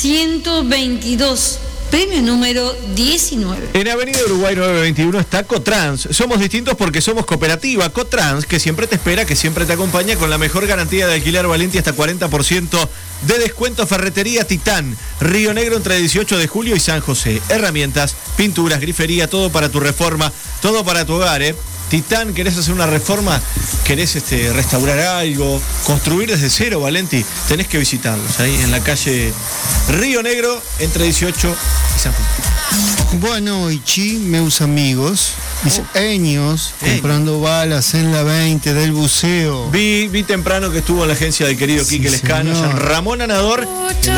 122. Premio número 19. En Avenida Uruguay 921 está Cotrans. Somos distintos porque somos cooperativa. Cotrans, que siempre te espera, que siempre te acompaña con la mejor garantía de alquiler Valenti, hasta 40% de descuento. Ferretería Titán, Río Negro, entre 18 de julio y San José. Herramientas, pinturas, grifería, todo para tu reforma, todo para tu hogar, Titán, ¿querés hacer una reforma? ¿Querés restaurar algo? ¿Construir desde cero, Valenti? Tenés que visitarlos ahí en la calle Río Negro, entre 18 y San Juan. Boa noite, meus amigos. Mis años comprando balas en la 20 del buceo. Vi temprano que estuvo en la agencia del querido Quique Lescano, San Ramón Anador.